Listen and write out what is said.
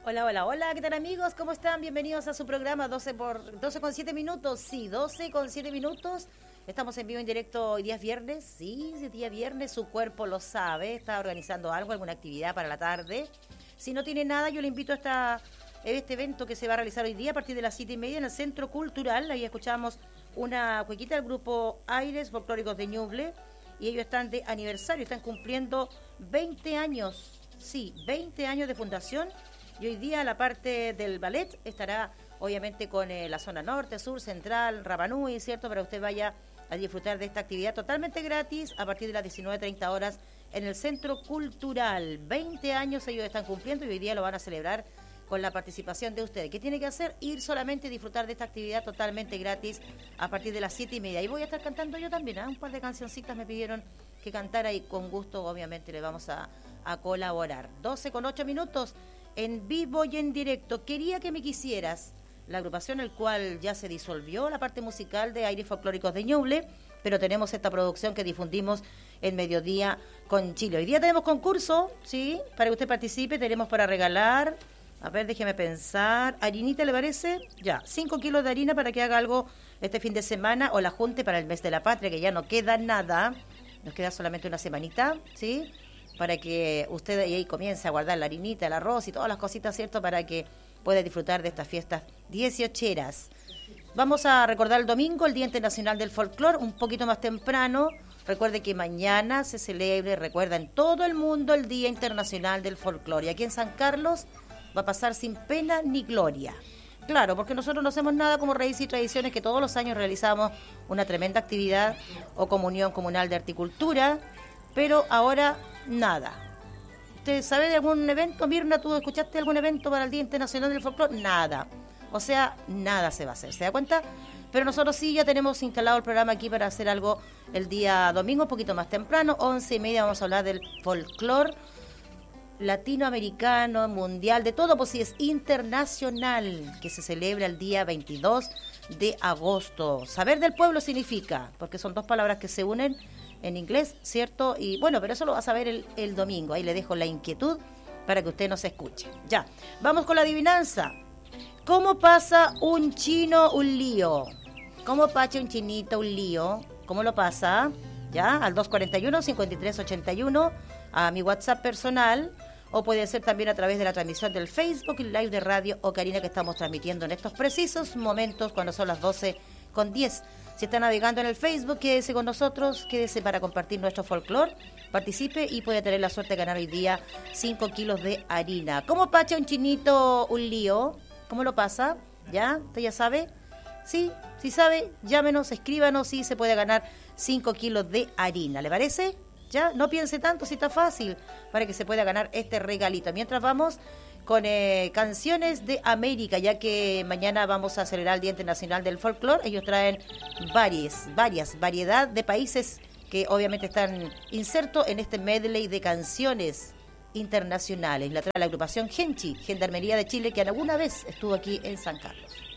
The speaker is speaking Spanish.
Hola, hola, hola, ¿qué tal amigos? ¿Cómo están? Bienvenidos a su programa 12 con 7 minutos. Sí, 12 con 7 minutos. Estamos en vivo en directo, hoy día es viernes. Sí, es día viernes, su cuerpo lo sabe. Está organizando algo, alguna actividad para la tarde. Si no tiene nada, yo le invito a este evento que se va a realizar hoy día a partir de las 7:30 en el Centro Cultural. Ahí escuchamos una cuequita del grupo Aires Folclóricos de Ñuble. Y ellos están de aniversario, están cumpliendo 20 años. Sí, 20 años de fundación. Y hoy día la parte del ballet estará obviamente con la zona norte, sur, central, Rapanui, ¿cierto? Para que usted vaya a disfrutar de esta actividad totalmente gratis a partir de las 19:30 horas en el Centro Cultural. 20 años ellos están cumpliendo y hoy día lo van a celebrar con la participación de ustedes. ¿Qué tiene que hacer? Ir solamente a disfrutar de esta actividad totalmente gratis a partir de las 7:30. Y voy a estar cantando yo también, ¿eh? Un par de cancioncitas me pidieron que cantara y con gusto obviamente le vamos a colaborar. 12 con 8 minutos. En vivo y en directo. Quería que me quisieras. La agrupación, el cual ya se disolvió, la parte musical de Aires Folclóricos de Ñuble, pero tenemos esta producción que difundimos en Mediodía con Chile. Hoy día tenemos concurso, ¿sí? Para que usted participe, tenemos para regalar. A ver, déjeme pensar. ¿Harinita le parece? Ya, 5 kilos de harina para que haga algo este fin de semana o la junte para el mes de la patria, que ya no queda nada. Nos queda solamente una semanita, ¿sí? Para que usted ahí comience a guardar la harinita, el arroz y todas las cositas, ¿cierto? Para que pueda disfrutar de estas fiestas 18eras. Vamos a recordar el domingo, el Día Internacional del Folclor, un poquito más temprano. Recuerde que mañana se celebra, recuerda, en todo el mundo el Día Internacional del Folclor. Y aquí en San Carlos va a pasar sin pena ni gloria. Claro, porque nosotros no hacemos nada como Raíces y Tradiciones, que todos los años realizamos una tremenda actividad o comunión comunal de horticultura, pero ahora nada. ¿Usted sabe de algún evento? Mirna, ¿tú escuchaste algún evento para el Día Internacional del Folclor? Nada. O sea, nada se va a hacer, ¿se da cuenta? Pero nosotros sí ya tenemos instalado el programa aquí para hacer algo el día domingo, un poquito más temprano, 11:30, vamos a hablar del folclor latinoamericano, mundial, de todo, pues sí, es internacional, que se celebra el día 22 de agosto. Saber del pueblo significa, porque son dos palabras que se unen en inglés, ¿cierto? Y bueno, pero eso lo va a saber el domingo. Ahí le dejo la inquietud para que usted nos escuche. Ya, vamos con la adivinanza. ¿Cómo pasa un chino un lío? ¿Cómo pasa un chinito un lío? ¿Cómo lo pasa? Ya, al 241-5381, a mi WhatsApp personal, o puede ser también a través de la transmisión del Facebook y Live de Radio Ocarina que estamos transmitiendo en estos precisos momentos cuando son las 12:10. Si está navegando en el Facebook, quédese con nosotros, quédese para compartir nuestro folclore, participe y puede tener la suerte de ganar hoy día 5 kilos de harina. ¿Cómo pacha un chinito un lío? ¿Cómo lo pasa? ¿Ya? ¿Usted ya sabe? Sí, si sabe, llámenos, escríbanos y se puede ganar 5 kilos de harina. ¿Le parece? ¿Ya? No piense tanto, si está fácil, para que se pueda ganar este regalito. Mientras vamos con canciones de América, ya que mañana vamos a celebrar el Día Internacional del Folclor. Ellos traen variedad de países que obviamente están insertos en este medley de canciones internacionales. La trae la agrupación Genchi, Gendarmería de Chile, que alguna vez estuvo aquí en San Carlos.